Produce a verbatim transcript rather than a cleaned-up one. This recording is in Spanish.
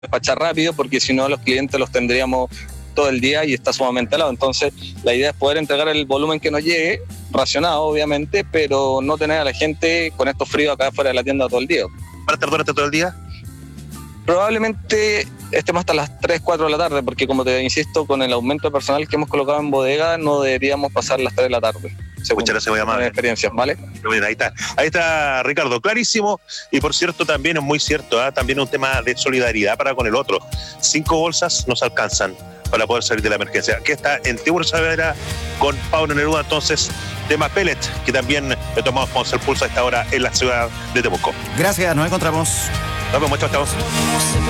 despachar rápido, porque si no los clientes los tendríamos todo el día y está sumamente helado. Entonces la idea es poder entregar el volumen que nos llegue, racionado obviamente, pero no tener a la gente con estos fríos acá afuera de la tienda todo el día. ¿Van a estar durante todo el día? Probablemente estemos hasta las tres, cuatro de la tarde, porque como te insisto, con el aumento de personal que hemos colocado en bodega, no deberíamos pasar las tres de la tarde. Muchas gracias, voy a llamar. Experiencias, ¿vale? Bien, ahí está, ahí está Ricardo, clarísimo. Y por cierto, también es muy cierto, ¿eh? También un tema de solidaridad para con el otro. Cinco bolsas nos alcanzan para poder salir de la emergencia. Aquí está en Tibur Saavedra con Pablo Neruda, entonces, tema pellet, que también le tomamos el pulso a esta hora en la ciudad de Temuco. Gracias, nos encontramos. Nos vemos, chao, chao.